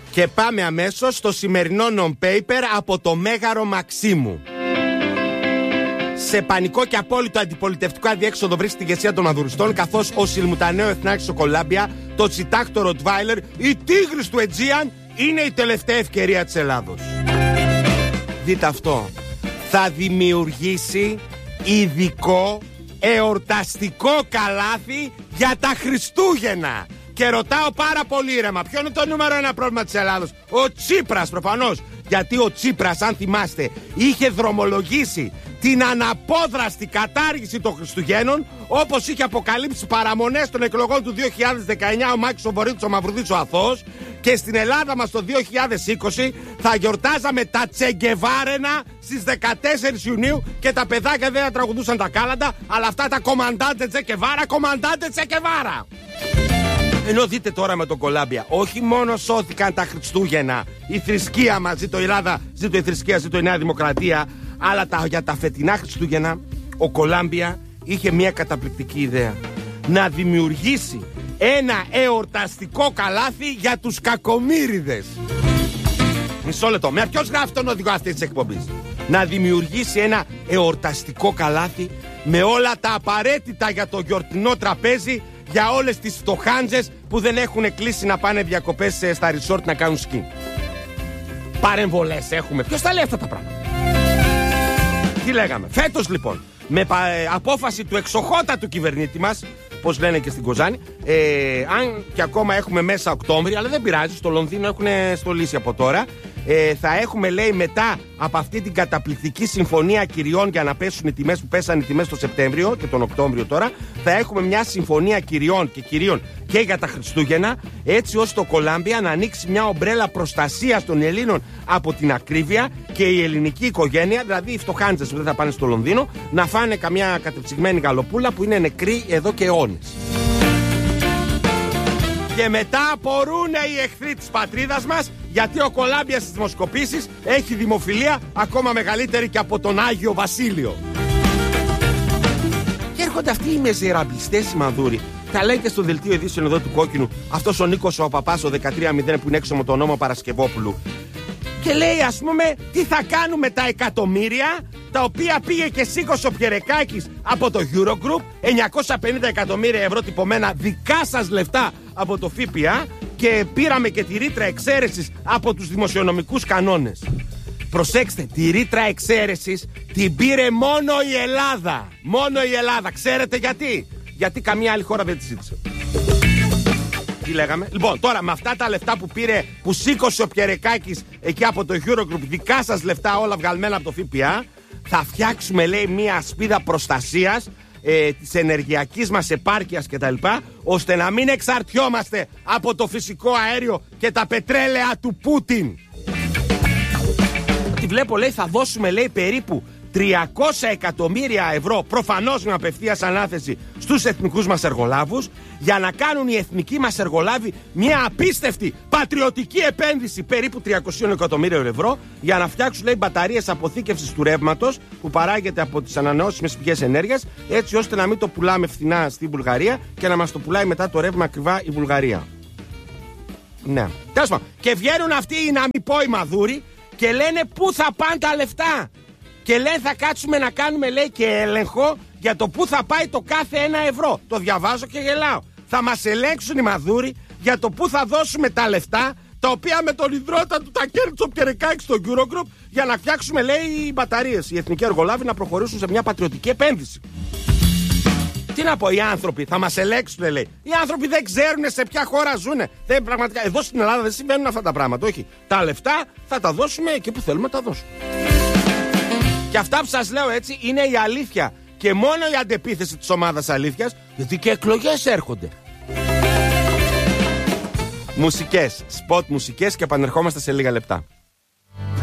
Και πάμε αμέσως στο σημερινό non-paper από το Μέγαρο Μαξίμου. Σε πανικό και απόλυτο αντιπολιτευτικό αδιέξοδο βρίσκεται η ηγεσία των Μαδουριστών, καθώς ο Σιλμουτανέο Εθνάρχης στο Κολάμπια, το τσιτάκτο Ροτβάιλερ, η τίγρης του Αιτζίαν είναι η τελευταία ευκαιρία της Ελλάδος. Δείτε αυτό. Θα δημιουργήσει ειδικό εορταστικό καλάθι για τα Χριστούγεννα. Και ρωτάω πάρα πολύ ήρεμα, ποιο είναι το νούμερο ένα πρόβλημα της Ελλάδος? Ο Τσίπρας προφανώς. Γιατί ο Τσίπρας, αν θυμάστε, είχε δρομολογήσει την αναπόδραστη κατάργηση των Χριστουγέννων, όπως είχε αποκαλύψει παραμονές των εκλογών του 2019 ο Μάκης ο Βορύτης ο Μαυρουδής ο Αθώος. Και στην Ελλάδα μας το 2020 θα γιορτάζαμε τα Τσεγκεβάρενα στις 14 Ιουνίου και τα παιδάκια δεν θα τραγουδούσαν τα κάλαντα, αλλά αυτά τα κομμαντάντε Τσεκεβάρα, κομμαντάντε Τσεκεβάρα. Ενώ δείτε τώρα με τον Κολάμπια, όχι μόνο σώθηκαν τα Χριστούγεννα, η θρησκεία μας, ζήτω η Ελλάδα, ζήτω η θρησκεία, ζήτω η Νέα Δημοκρατία, αλλά για τα φετινά Χριστούγεννα ο Κολάμπια είχε μια καταπληκτική ιδέα. Να δημιουργήσει ένα εορταστικό καλάθι για τους κακομοίριδες. Μισό λεπτό, ποιος γράφει τον οδηγό αυτής της εκπομπής? Να δημιουργήσει ένα εορταστικό καλάθι με όλα τα απαραίτητα για το γιορτινό τραπέζι για όλες τις φτωχάντζες που δεν έχουν κλείσει να πάνε διακοπές στα resort να κάνουν σκι. Παρεμβολές έχουμε. Ποιος τα λέει αυτά τα πράγματα? Τι λέγαμε? Φέτος λοιπόν, με απόφαση του εξοχότατου κυβερνήτη μας, πώς λένε και στην Κοζάνη, αν και ακόμα έχουμε μέσα Οκτώβρη, αλλά δεν πειράζει, στο Λονδίνο έχουν στολίσει από τώρα, θα έχουμε, λέει, μετά από αυτή την καταπληκτική συμφωνία κυριών για να πέσουν οι τιμές που πέσανε οι τιμές το Σεπτέμβριο και τον Οκτώβριο τώρα, θα έχουμε μια συμφωνία κυριών και κυρίων και για τα Χριστούγεννα, έτσι ώστε το Κολάμπια να ανοίξει μια ομπρέλα προστασίας των Ελλήνων από την ακρίβεια και η ελληνική οικογένεια, δηλαδή οι φτωχάντζες που δεν θα πάνε στο Λονδίνο, να φάνε καμιά κατεψυγμένη γαλοπούλα που είναι νεκρή εδώ και αιώνες. Και μετά απορούν οι εχθροί της πατρίδας μας, γιατί ο Κολάμπια στις δημοσκοπήσεις έχει δημοφιλία ακόμα μεγαλύτερη και από τον Άγιο Βασίλειο. Και έρχονται αυτοί οι μεζεραμπλιστές οι Μαδούροι. Τα λέει και στο δελτίο ειδήσεων εδώ του Κόκκινου αυτός ο Νίκος ο Παπάς, ο 13-0 που είναι έξω με το νόμο Παρασκευόπουλου. Και λέει, ας πούμε, τι θα κάνουμε τα εκατομμύρια τα οποία πήγε και σήκωσε ο Πιερεκάκης από το Eurogroup, 950 εκατομμύρια ευρώ τυπωμένα δικά σας λεφτά από το ΦΠΑ, και πήραμε και τη ρήτρα εξαίρεσης από τους δημοσιονομικούς κανόνες. Προσέξτε, τη ρήτρα εξαίρεσης την πήρε μόνο η Ελλάδα. Μόνο η Ελλάδα. Ξέρετε γιατί? Γιατί καμία άλλη χώρα δεν τη ζήτησε. Τι λέγαμε? Λοιπόν, τώρα με αυτά τα λεφτά που πήρε, που σήκωσε ο Πιερεκάκης εκεί από το Eurogroup, δικά σας λεφτά όλα βγαλμένα από το ΦΠΑ, θα φτιάξουμε, λέει, μια σπίδα προστασίας της ενεργειακής μας επάρκειας κτλ, ώστε να μην εξαρτιόμαστε από το φυσικό αέριο και τα πετρέλαια του Πούτιν. Τι βλέπω, λέει, θα δώσουμε, λέει, περίπου 300 εκατομμύρια ευρώ, προφανώς με απευθείας ανάθεση στους εθνικούς μας εργολάβους, για να κάνουν οι εθνικοί μας εργολάβοι μια απίστευτη πατριωτική επένδυση περίπου 300 εκατομμύρια ευρώ, για να φτιάξουν, λέει, μπαταρίες αποθήκευσης του ρεύματος που παράγεται από τις ανανεώσιμες πηγές ενέργειας, έτσι ώστε να μην το πουλάμε φθηνά στη Βουλγαρία και να μας το πουλάει μετά το ρεύμα ακριβά η Βουλγαρία. Ναι. Τέλος πάντων. Και βγαίνουν αυτοί οι, να μην πω, οι Μαδούροι, και λένε πού θα πάνε τα λεφτά. Και λέει, θα κάτσουμε να κάνουμε, λέει, και έλεγχο για το πού θα πάει το κάθε 1 ευρώ. Το διαβάζω και γελάω. Θα μας ελέγξουν οι Μαδούροι για το πού θα δώσουμε τα λεφτά, τα οποία με τον ιδρώτα του τα κέρδισε ο Πιερεκάκης στο Eurogroup, για να φτιάξουμε, λέει, οι μπαταρίες. Οι εθνικοί εργολάβοι να προχωρήσουν σε μια πατριωτική επένδυση. Τι να πω, οι άνθρωποι θα μας ελέγξουν, λέει. Οι άνθρωποι δεν ξέρουν σε ποια χώρα ζουν. Πραγματικά, εδώ στην Ελλάδα δεν συμβαίνουν αυτά τα πράγματα. Όχι. Τα λεφτά θα τα δώσουμε εκεί που θέλουμε να τα δώσουμε. Και αυτά που σας λέω, έτσι, είναι η αλήθεια. Και μόνο η αντεπίθεση της ομάδας αλήθειας, γιατί και εκλογές έρχονται. Μουσικές, σποτ μουσικές, και επανερχόμαστε σε λίγα λεπτά.